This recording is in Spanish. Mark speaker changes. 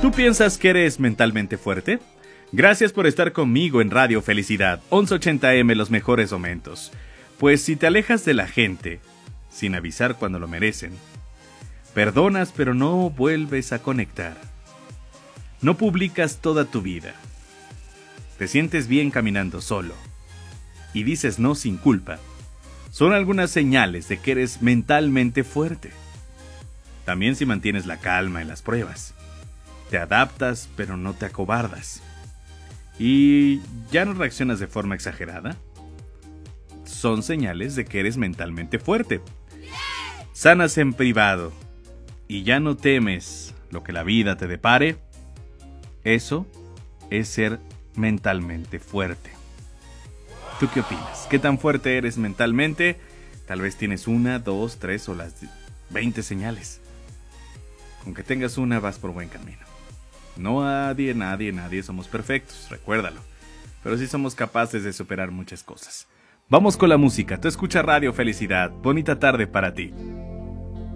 Speaker 1: ¿Tú piensas que eres mentalmente fuerte? Gracias por estar conmigo en Radio Felicidad, 1180M, los mejores momentos. Pues si te alejas de la gente, sin avisar cuando lo merecen, perdonas pero no vuelves a conectar, no publicas toda tu vida, te sientes bien caminando solo y dices no sin culpa, son algunas señales de que eres mentalmente fuerte. También si mantienes la calma en las pruebas, te adaptas pero no te acobardas y ya no reaccionas de forma exagerada, son señales de que eres mentalmente fuerte. Sanas en privado y ya no temes lo que la vida te depare, eso es ser mentalmente fuerte. ¿Tú qué opinas? ¿Qué tan fuerte eres mentalmente? Tal vez tienes 1, 2, 3 o las 20 señales. Con que tengas una vas por buen camino. No nadie somos perfectos, recuérdalo. Pero sí somos capaces de superar muchas cosas. Vamos con la música. Tú escuchas Radio Felicidad. Bonita tarde para ti.